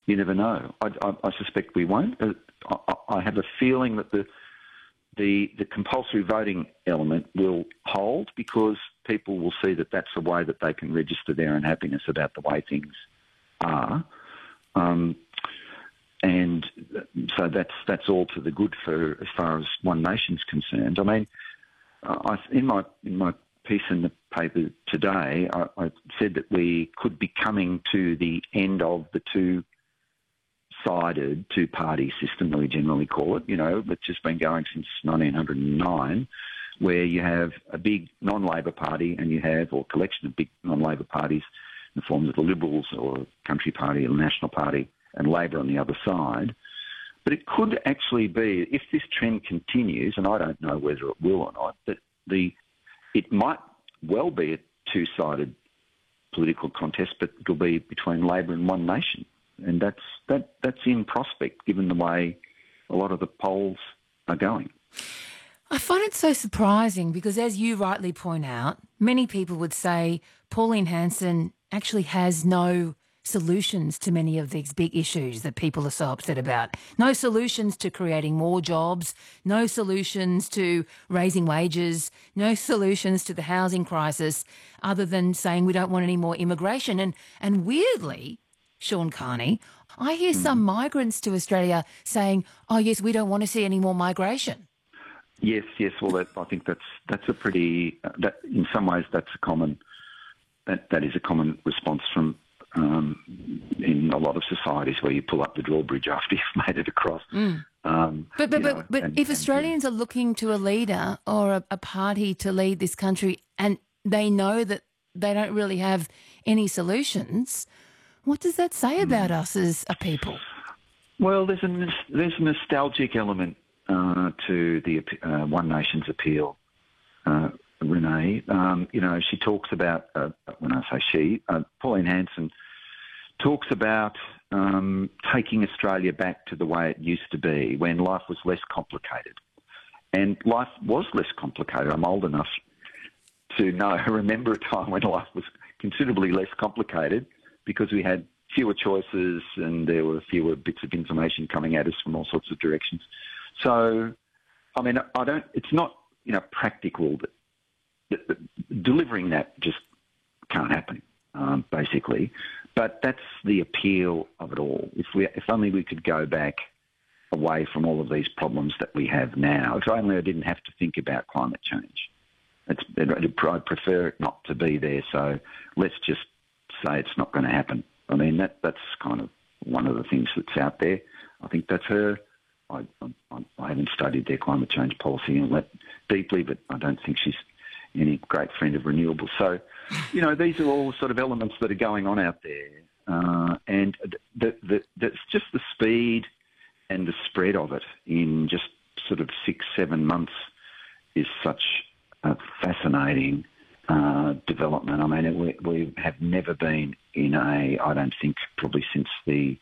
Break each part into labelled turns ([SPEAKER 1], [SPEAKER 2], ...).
[SPEAKER 1] you never know. I suspect we won't, but I have a feeling that the compulsory voting element will hold because people will see that that's a way that they can register their unhappiness about the way things are. And so that's all to the good for as far as One Nation's concerned. I mean, in my piece in the paper today, I said that we could be coming to the end of the two-sided, two-party system that we generally call it, that's just been going since 1909, where you have a big non-Labor party and or a collection of big non-Labor parties in the form of the Liberals or Country Party or the National Party, and Labor on the other side. But it could actually be, if this trend continues, and I don't know whether it will or not, that it might well be a two-sided political contest, but it'll be between Labor and One Nation. And that's in prospect, given the way a lot of the polls are going.
[SPEAKER 2] I find it so surprising because, as you rightly point out, many people would say Pauline Hanson actually has no solutions to many of these big issues that people are so upset about. No solutions to creating more jobs, no solutions to raising wages, no solutions to the housing crisis other than saying we don't want any more immigration. And weirdly, Sean Carney, I hear some migrants to Australia saying, oh, yes, we don't want to see any more migration.
[SPEAKER 1] Yes. Well, I think that's a pretty, in some ways that's a common, that is a common response from in a lot of societies where you pull up the drawbridge after you've made it across.
[SPEAKER 2] But if Australians are looking to a leader or a party to lead this country and they know that they don't really have any solutions, what does that say about us as a people?
[SPEAKER 1] Well, there's a nostalgic element to the One Nation's appeal, Renee. She talks about, when I say she, Pauline Hanson talks about taking Australia back to the way it used to be when life was less complicated. And life was less complicated. I'm old enough to remember a time when life was considerably less complicated because we had fewer choices and there were fewer bits of information coming at us from all sorts of directions. So, I mean, it's not, practical that delivering that just can't happen, basically. But that's the appeal of it all. If only we could go back away from all of these problems that we have now. If only I didn't have to think about climate change. I'd prefer it not to be there. So let's just say it's not going to happen. I mean, that's kind of one of the things that's out there. I think that's her. I haven't studied their climate change policy and that deeply, but I don't think she's any great friend of renewables. So, these are all sort of elements that are going on out there. And that's just the speed and the spread of it in just sort of 6-7 months is such a fascinating development. I mean, we have never been in I don't think probably since the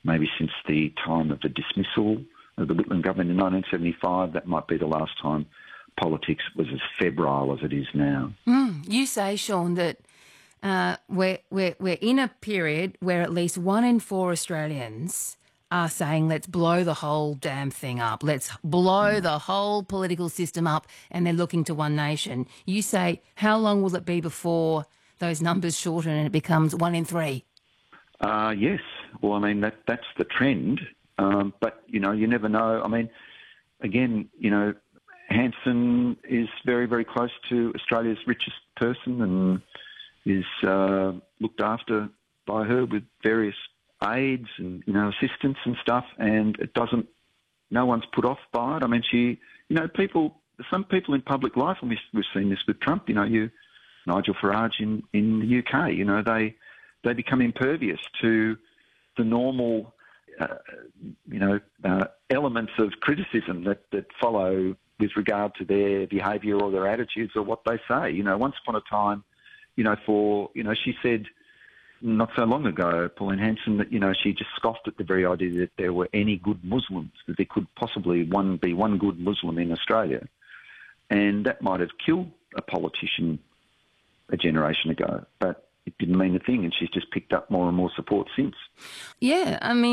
[SPEAKER 1] time of the dismissal of the Whitlam government in 1975, that might be the last time politics was as febrile as it is now.
[SPEAKER 2] You say, Sean, that we're in a period where at least 1 in 4 Australians are saying, let's blow the whole damn thing up. Let's blow the whole political system up, and they're looking to One Nation. You say, how long will it be before those numbers shorten and it becomes 1 in 3?
[SPEAKER 1] Yes. Well, I mean, that's the trend. But, you never know. I mean, again, Hanson is very, very close to Australia's richest person and is looked after by her with various aides and, assistants and stuff, and no one's put off by it. I mean, some people in public life, and we've seen this with Trump, Nigel Farage in the UK, they become impervious to the normal, elements of criticism that follow with regard to their behaviour or their attitudes or what they say. Once upon a time, she said not so long ago, Pauline Hanson, that, she just scoffed at the very idea that there were any good Muslims, that there could possibly be one good Muslim in Australia. And that might have killed a politician a generation ago, but it didn't mean a thing, and she's just picked up more and more support since.
[SPEAKER 2] Yeah, I mean,